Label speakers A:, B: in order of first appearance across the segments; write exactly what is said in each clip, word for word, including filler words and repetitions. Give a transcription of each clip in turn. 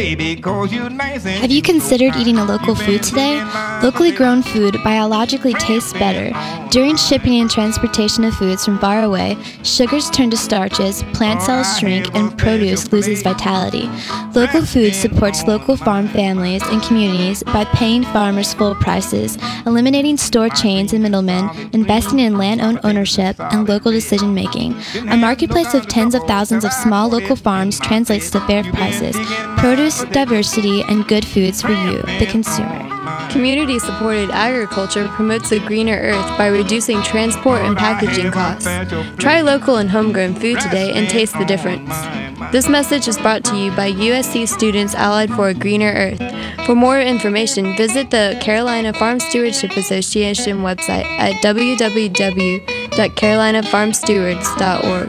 A: Have you considered eating a local food today? Locally grown food biologically tastes better. During shipping and transportation of foods from far away, sugars turn to starches, plant cells shrink, and produce loses vitality. Local food supports local farm families and communities by paying farmers full prices, eliminating store chains and middlemen, investing in land-owned ownership, and local decision-making. A marketplace of tens of thousands of small local farms translates to fair prices, produce, diversity, and good foods for you, the consumer.
B: Community-supported agriculture promotes a greener earth by reducing transport and packaging costs. Try local and homegrown food today and taste the difference. This message is brought to you by U S C Students Allied for a Greener Earth. For more information, visit the Carolina Farm Stewardship Association website at w w w dot carolina farm stewards dot org.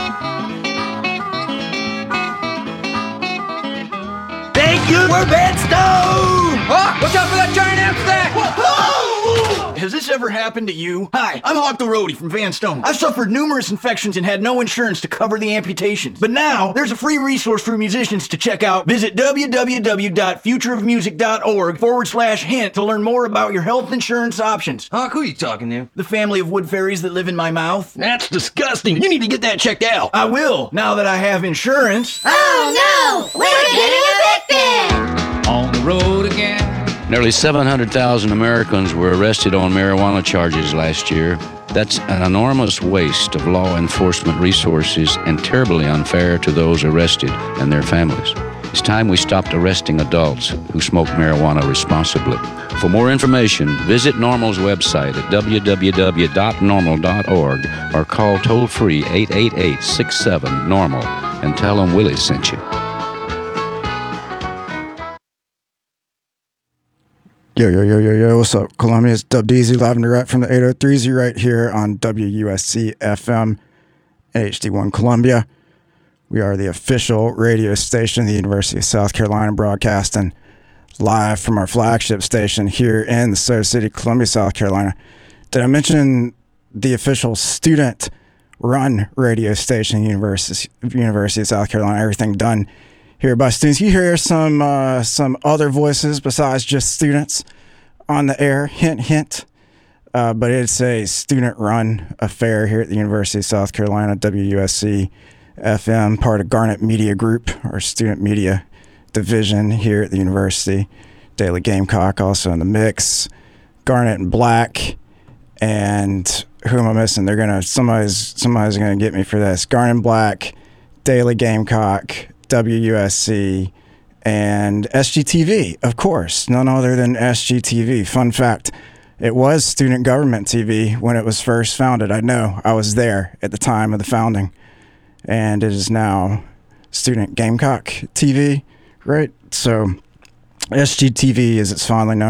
C: Thank you for Bedstone!
D: Oh, watch out for that giant ant stack!
C: Has this ever happened to you? Hi, I'm Hawk the Roadie from Van Stone. I've suffered numerous infections and had no insurance to cover the amputations. But now, there's a free resource for musicians to check out. Visit w w w dot future of music dot org forward slash hint to learn more about your health insurance options.
D: Hawk, who are you talking to?
C: The family of wood fairies that live in my mouth.
D: That's disgusting. You need to get that checked out.
C: I will, now that I have insurance.
E: Oh no! We're getting evicted!
D: On the road again.
F: Nearly seven hundred thousand Americans were arrested on marijuana charges last year. That's an enormous waste of law enforcement resources and terribly unfair to those arrested and their families. It's time we stopped arresting adults who smoke marijuana responsibly. For more information, visit NORML's website at w w w dot normal dot org or call toll-free eight eight eight, six seven, normal and tell them Willie sent you.
G: Yo, yo, yo, yo, yo, what's up, Columbia? It's Dub Deezy, live and direct from the eight oh three Z right here on W U S C F M H D one Columbia. We are the official radio station of the University of South Carolina, broadcasting live from our flagship station here in the Soda City, Columbia, South Carolina. Did I mention the official student-run radio station, University, University of South Carolina? Everything done here by students. You hear some uh, some other voices besides just students on the air. Hint, hint. Uh, but it's a student-run affair here at the University of South Carolina, W U S C F M, part of Garnet Media Group, our student media division here at the university. Daily Gamecock also in the mix. Garnet and Black. And who am I missing? They're gonna somebody's somebody's gonna get me for this. Garnet and Black, Daily Gamecock, W U S C, and S G T V, of course, none other than S G T V. Fun fact, it was Student Government T V when it was first founded. I know, I was there at the time of the founding, and it is now Student Gamecock T V, right? So S G T V, as it's fondly known,